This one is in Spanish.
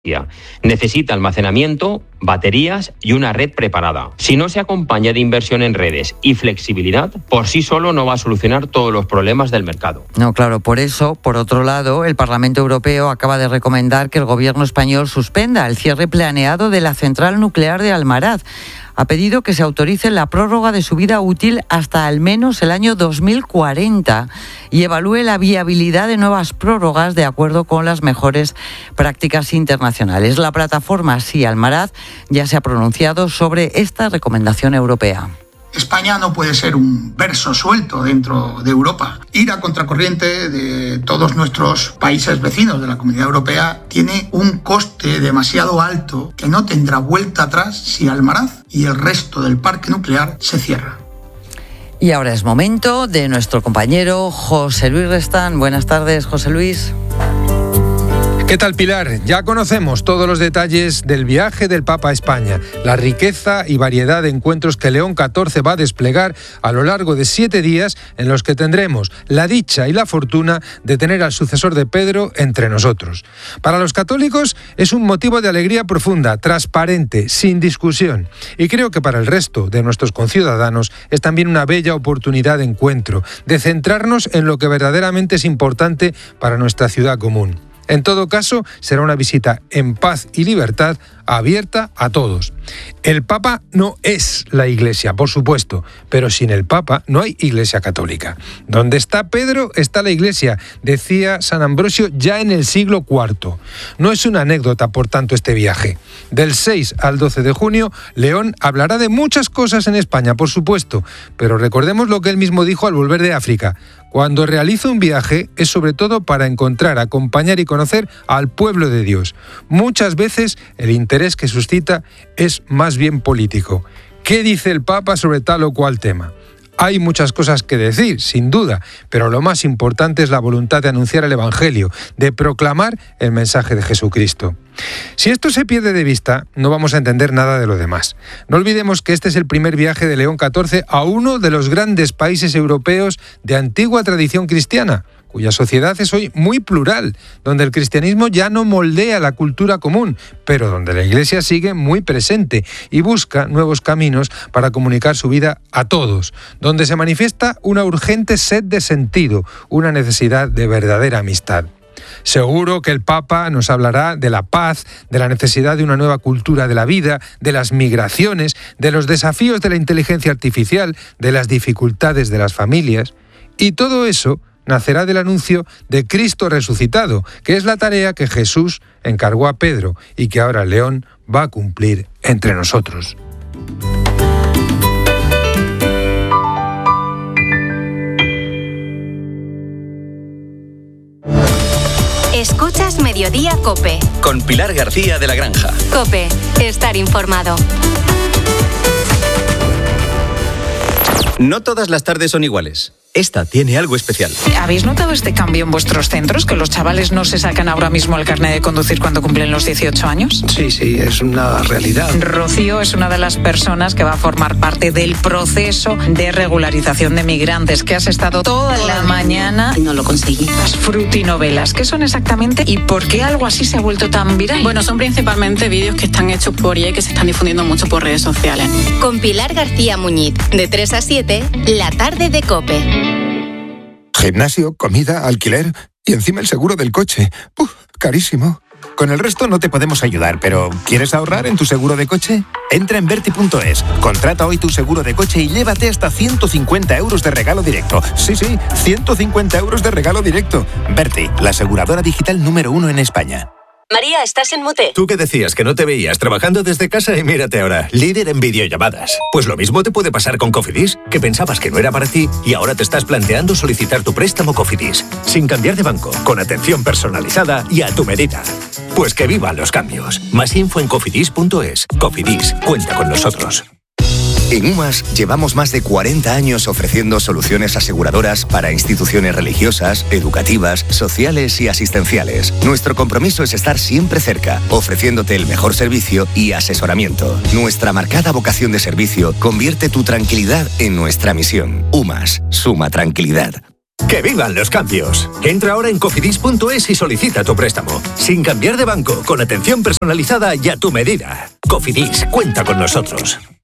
Necesita almacenamiento, baterías y una red preparada. Si no se acompaña de inversión en redes y flexibilidad, por sí solo no va a solucionar todos los problemas del mercado. No, claro, por eso, por otro lado, el Parlamento Europeo acaba de recomendar que el gobierno español suspenda el cierre planeado de la central nuclear de Almaraz. Ha pedido que se autorice la prórroga de su vida útil hasta al menos el año 2040 y evalúe la viabilidad de nuevas prórrogas de acuerdo con las mejores prácticas internacionales. La plataforma Sí Almaraz ya se ha pronunciado sobre esta recomendación europea. España no puede ser un verso suelto dentro de Europa. Ir a contracorriente de todos nuestros países vecinos de la Comunidad Europea tiene un coste demasiado alto que no tendrá vuelta atrás si Almaraz y el resto del parque nuclear se cierra. Y ahora es momento de nuestro compañero José Luis Restán. Buenas tardes, José Luis. ¿Qué tal, Pilar? Ya conocemos todos los detalles del viaje del Papa a España, la riqueza y variedad de encuentros que León XIV va a desplegar a lo largo de 7 días en los que tendremos la dicha y la fortuna de tener al sucesor de Pedro entre nosotros. Para los católicos es un motivo de alegría profunda, transparente, sin discusión. Y creo que para el resto de nuestros conciudadanos es también una bella oportunidad de encuentro, de centrarnos en lo que verdaderamente es importante para nuestra ciudad común. En todo caso, será una visita en paz y libertad, abierta a todos. El Papa no es la Iglesia, por supuesto, pero sin el Papa no hay Iglesia católica. Donde está Pedro está la Iglesia, decía San Ambrosio ya en el siglo IV. No es una anécdota, por tanto, este viaje. Del 6 al 12 de junio, León hablará de muchas cosas en España, por supuesto, pero recordemos lo que él mismo dijo al volver de África. Cuando realiza un viaje es sobre todo para encontrar, acompañar y conocer al pueblo de Dios. Muchas veces el interés que suscita es más bien político. ¿Qué dice el Papa sobre tal o cual tema? Hay muchas cosas que decir, sin duda, pero lo más importante es la voluntad de anunciar el Evangelio, de proclamar el mensaje de Jesucristo. Si esto se pierde de vista, no vamos a entender nada de lo demás. No olvidemos que este es el primer viaje de León XIV a uno de los grandes países europeos de antigua tradición cristiana, cuya sociedad es hoy muy plural, donde el cristianismo ya no moldea la cultura común, pero donde la Iglesia sigue muy presente y busca nuevos caminos para comunicar su vida a todos, donde se manifiesta una urgente sed de sentido, una necesidad de verdadera amistad. Seguro que el Papa nos hablará de la paz, de la necesidad de una nueva cultura de la vida, de las migraciones, de los desafíos de la inteligencia artificial, de las dificultades de las familias, y todo eso nacerá del anuncio de Cristo resucitado, que es la tarea que Jesús encargó a Pedro y que ahora León va a cumplir entre nosotros. Escuchas Mediodía COPE. Con Pilar García de la Granja. COPE, estar informado. No todas las tardes son iguales. Esta tiene algo especial. ¿Habéis notado este cambio en vuestros centros? ¿Que los chavales no se sacan ahora mismo el carnet de conducir cuando cumplen los 18 años? Sí, es una realidad. Rocío es una de las personas que va a formar parte del proceso de regularización de migrantes, que has estado toda la mañana. Y no lo conseguí. Las frutinovelas, ¿qué son exactamente y por qué algo así se ha vuelto tan viral? Bueno, son principalmente vídeos que están hechos por IA y que se están difundiendo mucho por redes sociales. Con Pilar García Muñiz, de 3 a 7, la tarde de COPE. Gimnasio, comida, alquiler y encima el seguro del coche. Carísimo. Con el resto no te podemos ayudar, pero ¿quieres ahorrar en tu seguro de coche? Entra en Verti.es, contrata hoy tu seguro de coche y llévate hasta 150 euros de regalo directo. Sí, 150 euros de regalo directo. Verti, la aseguradora digital número 1 en España. María, estás en mute. Tú que decías que no te veías trabajando desde casa y mírate ahora, líder en videollamadas. Pues lo mismo te puede pasar con Cofidis, que pensabas que no era para ti y ahora te estás planteando solicitar tu préstamo Cofidis, sin cambiar de banco, con atención personalizada y a tu medida. Pues que vivan los cambios. Más info en cofidis.es. Cofidis, cuenta con nosotros. En UMAS llevamos más de 40 años ofreciendo soluciones aseguradoras para instituciones religiosas, educativas, sociales y asistenciales. Nuestro compromiso es estar siempre cerca, ofreciéndote el mejor servicio y asesoramiento. Nuestra marcada vocación de servicio convierte tu tranquilidad en nuestra misión. UMAS, suma tranquilidad. ¡Que vivan los cambios! Entra ahora en cofidis.es y solicita tu préstamo. Sin cambiar de banco, con atención personalizada y a tu medida. Cofidis, cuenta con nosotros.